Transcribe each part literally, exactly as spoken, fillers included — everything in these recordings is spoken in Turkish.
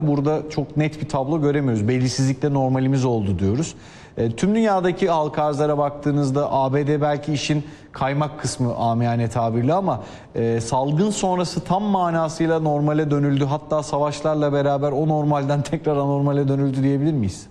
Burada çok net bir tablo göremiyoruz. Belirsizlikte normalimiz oldu diyoruz. E, tüm dünyadaki halka arzlara baktığınızda A B D belki işin kaymak kısmı amiyane tabirle ama e, salgın sonrası tam manasıyla normale dönüldü. Hatta savaşlarla beraber o normalden tekrar anormale dönüldü diyebilir miyiz?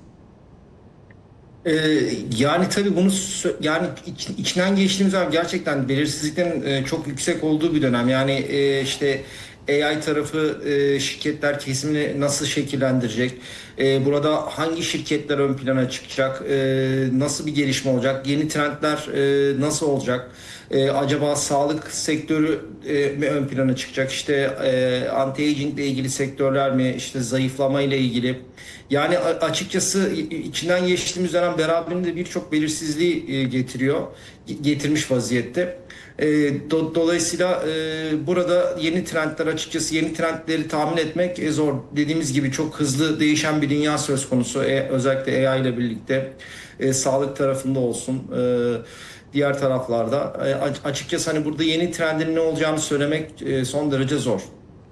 Ee, yani tabii bunu yani iç, içinden geçtiğimiz zaman gerçekten belirsizliklerin e, çok yüksek olduğu bir dönem. Yani e, işte A I tarafı e, şirketler kesimini nasıl şekillendirecek? E, burada hangi şirketler ön plana çıkacak? E, nasıl bir gelişme olacak? Yeni trendler e, nasıl olacak? E, acaba sağlık sektörü e, mi ön plana çıkacak? İşte e, anti-aging ile ilgili sektörler mi? İşte zayıflama ile ilgili. Yani açıkçası içinden geçtiğimiz dönem beraberinde birçok belirsizliği getiriyor, getirmiş vaziyette. Dolayısıyla burada yeni trendler, açıkçası yeni trendleri tahmin etmek zor. Dediğimiz gibi çok hızlı değişen bir dünya söz konusu. Özellikle A I ile birlikte sağlık tarafında olsun, diğer taraflarda. Açıkçası hani burada yeni trendin ne olacağını söylemek son derece zor.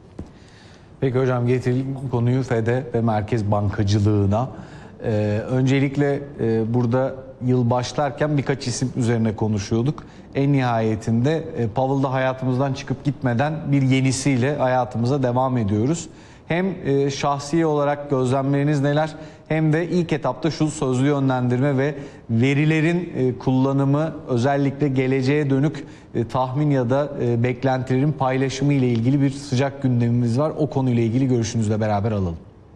Peki hocam, getirelim konuyu F E D'e ve merkez bankacılığına. Ee, öncelikle e, burada yıl başlarken birkaç isim üzerine konuşuyorduk. En nihayetinde e, Powell da hayatımızdan çıkıp gitmeden bir yenisiyle hayatımıza devam ediyoruz. Hem e, şahsi olarak gözlemleriniz neler, hem de ilk etapta şu sözlü yönlendirme ve verilerin e, kullanımı, özellikle geleceğe dönük e, tahmin ya da e, beklentilerin paylaşımı ile ilgili bir sıcak gündemimiz var. O konuyla ilgili görüşünüzle beraber alalım.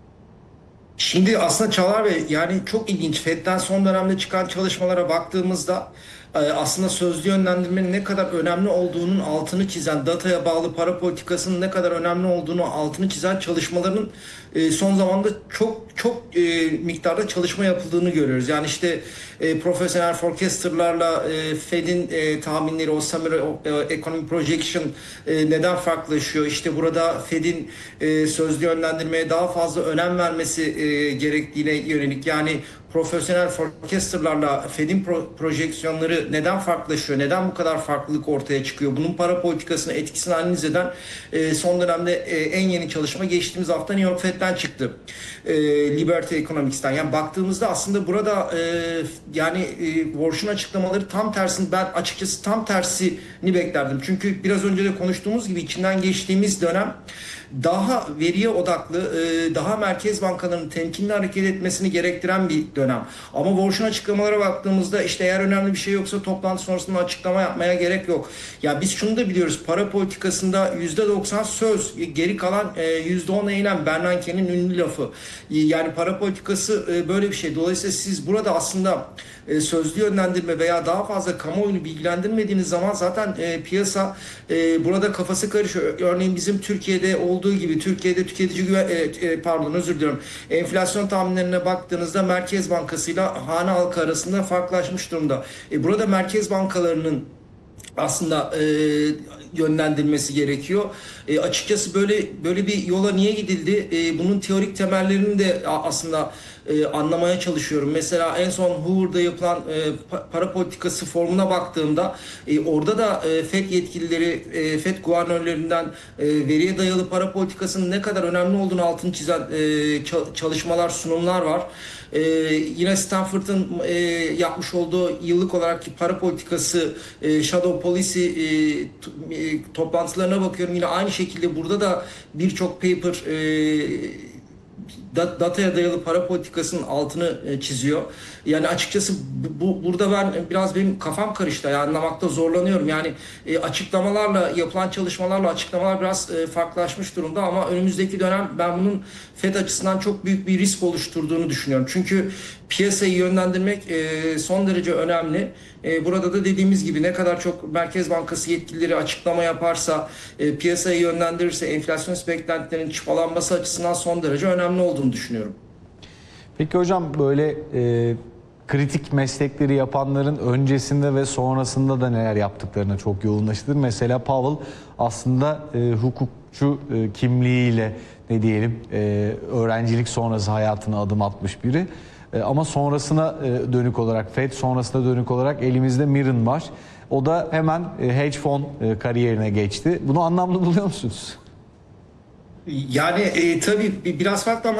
Şimdi aslında Çağlar Bey, yani çok ilginç. F E D'den son dönemde çıkan çalışmalara baktığımızda aslında sözlü yönlendirmenin ne kadar önemli olduğunun altını çizen, dataya bağlı para politikasının ne kadar önemli olduğunu altını çizen çalışmaların son zamanda çok çok miktarda çalışma yapıldığını görüyoruz. Yani işte profesyonel forecasterlarla F E D'in tahminleri, o Summary Economic Projection neden farklılaşıyor? İşte burada F E D'in sözlü yönlendirmeye daha fazla önem vermesi gerektiğine yönelik, yani profesyonel forecasterlarla F E D'in pro projeksiyonları neden farklılaşıyor? Neden bu kadar farklılık ortaya çıkıyor? Bunun para politikasına etkisini analiz eden e, son dönemde e, en yeni çalışma geçtiğimiz hafta New York Fed'den çıktı. E, Liberty Economics'ten. Yani baktığımızda aslında burada e, yani e, Warsh'un açıklamaları tam tersini, ben açıkçası tam tersini beklerdim. Çünkü biraz önce de konuştuğumuz gibi içinden geçtiğimiz dönem daha veriye odaklı, daha merkez bankalarının temkinli hareket etmesini gerektiren bir dönem. Ama Warsh'un açıklamalara baktığımızda işte eğer önemli bir şey yoksa toplantı sonrasında açıklama yapmaya gerek yok. Ya biz şunu da biliyoruz, para politikasında yüzde doksan söz, geri kalan yüzde on eylem. Bernanke'nin ünlü lafı. Yani para politikası böyle bir şey. Dolayısıyla siz burada aslında sözlü yönlendirme veya daha fazla kamuoyunu bilgilendirmediğiniz zaman zaten piyasa burada kafası karışıyor. Örneğin bizim Türkiye'de olduğu gibi, Türkiye'de tüketici güven, pardon özür diliyorum, enflasyon tahminlerine baktığınızda Merkez Bankası ile hane halkı arasında farklılaşmış durumda. Burada merkez bankalarının aslında e, yönlendirmesi gerekiyor. E, açıkçası böyle böyle bir yola niye gidildi? E, bunun teorik temellerini de aslında e, anlamaya çalışıyorum. Mesela en son Hoover'da yapılan e, para politikası formuna baktığımda e, orada da e, F E D yetkilileri, e, F E D guvernörlerinden e, veriye dayalı para politikasının ne kadar önemli olduğunu altını çizen e, çalışmalar, sunumlar var. Ee, yine Stanford'ın e, yapmış olduğu yıllık olarak para politikası e, Shadow Policy e, e, toplantılarına bakıyorum. Yine aynı şekilde burada da birçok paper e, dataya dayalı para politikasının altını çiziyor. Yani açıkçası bu, bu burada ben biraz benim kafam karıştı. Yani anlamakta zorlanıyorum. Yani e, açıklamalarla yapılan çalışmalarla açıklamalar biraz e, farklılaşmış durumda ama önümüzdeki dönem ben bunun F E D açısından çok büyük bir risk oluşturduğunu düşünüyorum. Çünkü piyasayı yönlendirmek e, son derece önemli. E, burada da dediğimiz gibi ne kadar çok Merkez Bankası yetkilileri açıklama yaparsa, e, piyasayı yönlendirirse enflasyon beklentilerinin çıpalanması açısından son derece önemli olduğunu düşünüyorum. Peki hocam, böyle e, kritik meslekleri yapanların öncesinde ve sonrasında da neler yaptıklarına çok yoğunlaşılır. Mesela Powell aslında e, hukukçu e, kimliğiyle, ne diyelim, e, öğrencilik sonrası hayatına adım atmış biri. E, ama sonrasına e, dönük olarak, F E D sonrasına dönük olarak elimizde Mirren var. O da hemen e, hedge fon e, kariyerine geçti. Bunu anlamlı buluyor musunuz? Yani e, tabii bi- biraz farklı ama